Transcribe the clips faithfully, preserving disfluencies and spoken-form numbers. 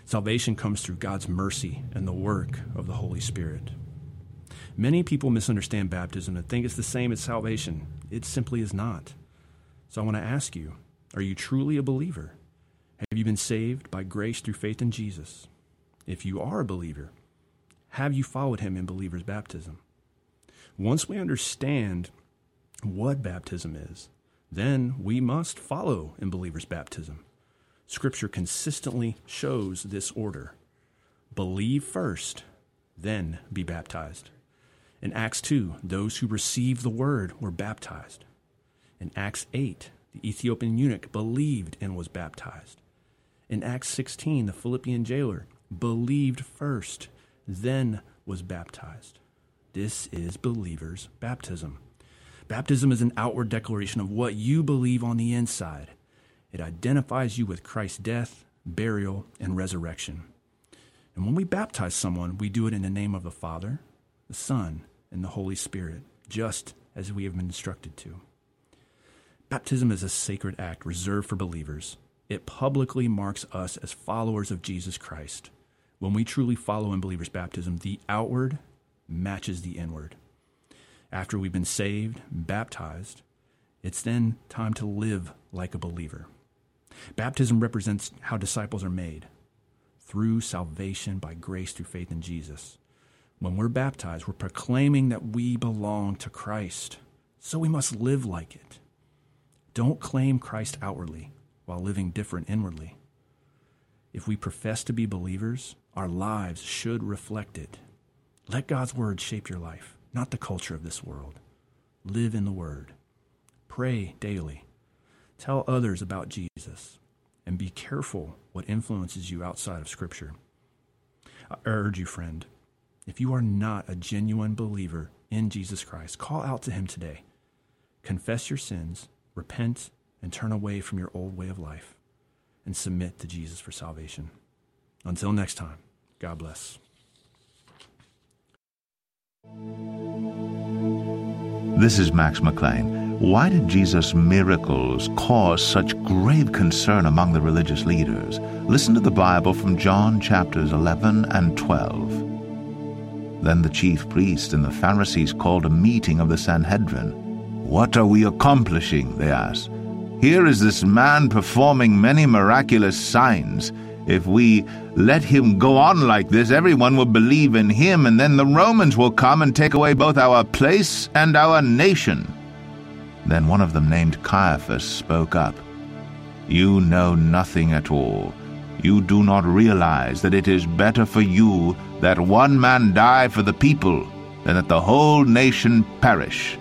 Salvation comes through God's mercy and the work of the Holy Spirit. Many people misunderstand baptism and think it's the same as salvation. It simply is not. So I want to ask you, are you truly a believer? Have you been saved by grace through faith in Jesus? If you are a believer, have you followed him in believer's baptism? Once we understand what baptism is, then we must follow in believer's baptism. Scripture consistently shows this order. Believe first, then be baptized. In Acts two, those who received the word were baptized. In Acts eight, the Ethiopian eunuch believed and was baptized. In Acts sixteen, the Philippian jailer believed first, then was baptized. This is believer's baptism. Baptism is an outward declaration of what you believe on the inside. It identifies you with Christ's death, burial, and resurrection. And when we baptize someone, we do it in the name of the Father, the Son, and the Holy Spirit, just as we have been instructed to. Baptism is a sacred act reserved for believers. It publicly marks us as followers of Jesus Christ. When we truly follow in believers' baptism, the outward matches the inward. After we've been saved, baptized, it's then time to live like a believer. Baptism represents how disciples are made, through salvation by grace through faith in Jesus. When we're baptized, we're proclaiming that we belong to Christ, so we must live like it. Don't claim Christ outwardly while living different inwardly. If we profess to be believers, our lives should reflect it. Let God's word shape your life, not the culture of this world. Live in the word. Pray daily. Tell others about Jesus, and be careful what influences you outside of Scripture. I urge you, friend, if you are not a genuine believer in Jesus Christ, call out to him today. Confess your sins, repent, and turn away from your old way of life, and submit to Jesus for salvation. Until next time, God bless. This is Max McLean. Why did Jesus' miracles cause such grave concern among the religious leaders? Listen to the Bible from John chapters eleven and twelve. Then the chief priests and the Pharisees called a meeting of the Sanhedrin. "What are we accomplishing?" they asked. "Here is this man performing many miraculous signs. If we let him go on like this, everyone will believe in him, and then the Romans will come and take away both our place and our nation." Then one of them, named Caiaphas, spoke up. "You know nothing at all. You do not realize that it is better for you that one man die for the people than that the whole nation perish."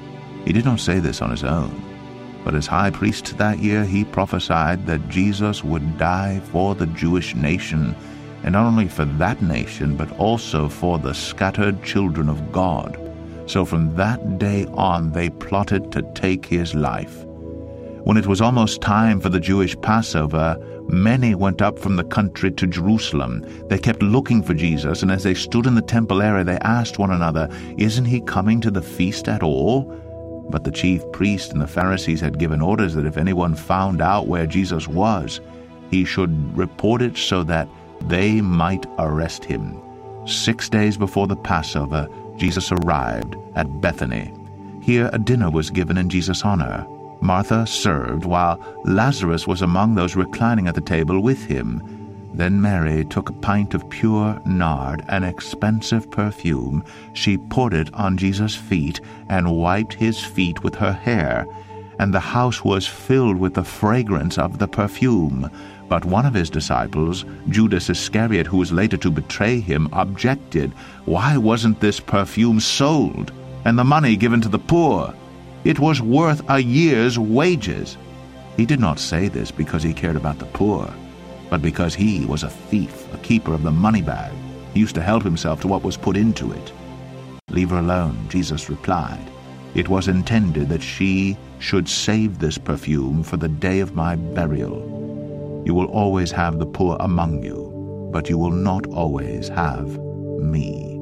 He did not say this on his own, but as high priest that year he prophesied that Jesus would die for the Jewish nation, and not only for that nation, but also for the scattered children of God. So from that day on they plotted to take his life. When it was almost time for the Jewish Passover, many went up from the country to Jerusalem. They kept looking for Jesus, and as they stood in the temple area, they asked one another, "Isn't he coming to the feast at all?" But the chief priests and the Pharisees had given orders that if anyone found out where Jesus was, he should report it so that they might arrest him. Six days before the Passover, Jesus arrived at Bethany. Here a dinner was given in Jesus' honor. Martha served, while Lazarus was among those reclining at the table with him. Then Mary took a pint of pure nard, an expensive perfume. She poured it on Jesus' feet and wiped his feet with her hair. And the house was filled with the fragrance of the perfume. But one of his disciples, Judas Iscariot, who was later to betray him, objected. "Why wasn't this perfume sold and the money given to the poor? It was worth a year's wages." He did not say this because he cared about the poor, but because he was a thief, a keeper of the money bag. He used to help himself to what was put into it. "Leave her alone," Jesus replied. "It was intended that she should save this perfume for the day of my burial. You will always have the poor among you, but you will not always have me."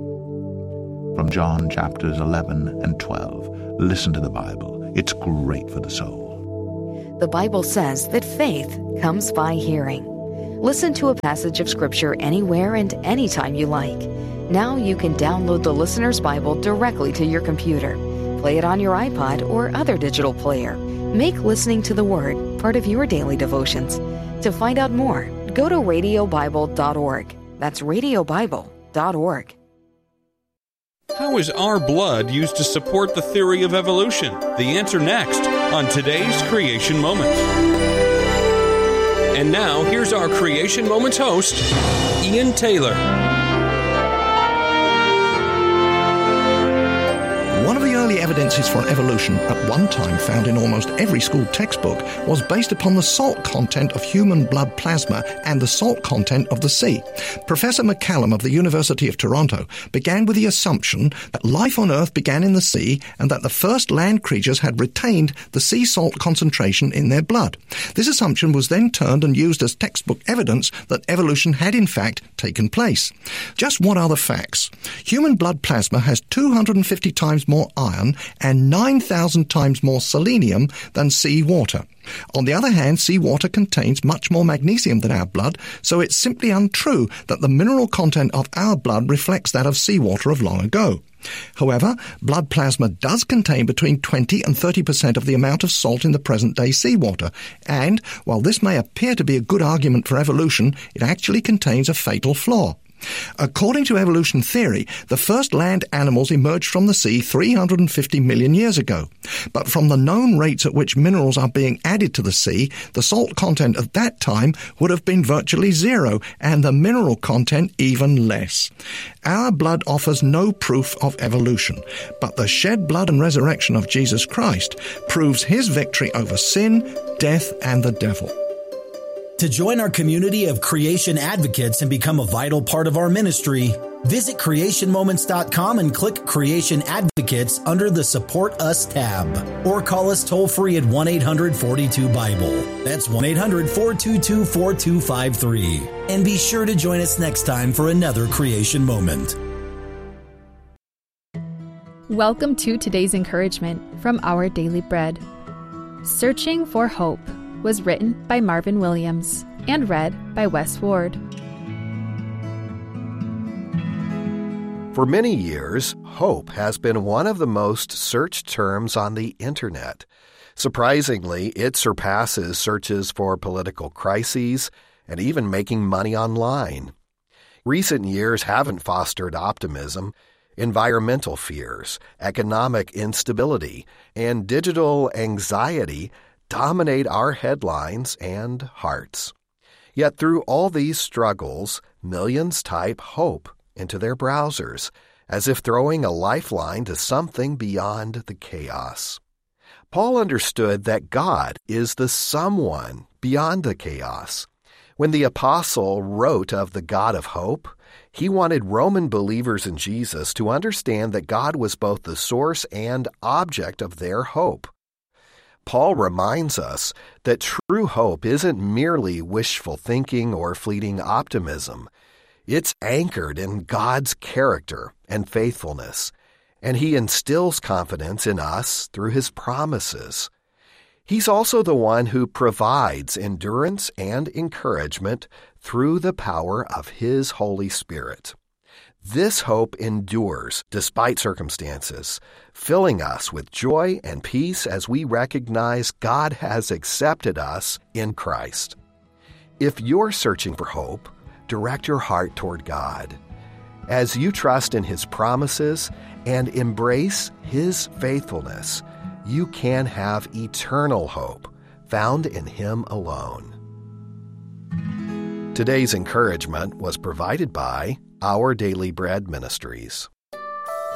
From John chapters eleven and twelve. Listen to the Bible. It's great for the soul. The Bible says that faith comes by hearing. Listen to a passage of Scripture anywhere and anytime you like. Now you can download the Listener's Bible directly to your computer. Play it on your iPod or other digital player. Make listening to the Word part of your daily devotions. To find out more, go to radio bible dot org. That's radio bible dot org. How is our blood used to support the theory of evolution? The answer next on today's Creation Moment. And now, here's our Creation Moments host, Ian Taylor. One of the early evidences for evolution, at one time found in almost every school textbook, was based upon the salt content of human blood plasma and the salt content of the sea. Professor McCallum of the University of Toronto began with the assumption that life on Earth began in the sea and that the first land creatures had retained the sea salt concentration in their blood. This assumption was then turned and used as textbook evidence that evolution had in fact taken place. Just what are the facts? Human blood plasma has two hundred fifty times more iron and nine thousand times more selenium than sea water. On the other hand, seawater contains much more magnesium than our blood, so it's simply untrue that the mineral content of our blood reflects that of seawater of long ago. However, blood plasma does contain between twenty and thirty percent of the amount of salt in the present-day seawater, and while this may appear to be a good argument for evolution, it actually contains a fatal flaw. According to evolution theory, the first land animals emerged from the sea three hundred fifty million years ago. But from the known rates at which minerals are being added to the sea, the salt content at that time would have been virtually zero, and the mineral content even less. Our blood offers no proof of evolution, but the shed blood and resurrection of Jesus Christ proves his victory over sin, death, and the devil. To join our community of creation advocates and become a vital part of our ministry, visit creation moments dot com and click Creation Advocates under the Support Us tab. Or call us toll-free at one eight hundred forty-two Bible. That's one eight hundred four two two four two five three. And be sure to join us next time for another Creation Moment. Welcome to today's encouragement from Our Daily Bread. Searching for Hope was written by Marvin Williams and read by Wes Ward. For many years, hope has been one of the most searched terms on the internet. Surprisingly, it surpasses searches for political crises and even making money online. Recent years haven't fostered optimism. Environmental fears, economic instability, and digital anxiety dominate our headlines and hearts. Yet through all these struggles, millions type hope into their browsers, as if throwing a lifeline to something beyond the chaos. Paul understood that God is the someone beyond the chaos. When the apostle wrote of the God of hope, he wanted Roman believers in Jesus to understand that God was both the source and object of their hope. Paul reminds us that true hope isn't merely wishful thinking or fleeting optimism. It's anchored in God's character and faithfulness, and he instills confidence in us through his promises. He's also the one who provides endurance and encouragement through the power of his Holy Spirit. This hope endures despite circumstances, filling us with joy and peace as we recognize God has accepted us in Christ. If you're searching for hope, direct your heart toward God. As you trust in his promises and embrace his faithfulness, you can have eternal hope found in him alone. Today's encouragement was provided by Our Daily Bread Ministries.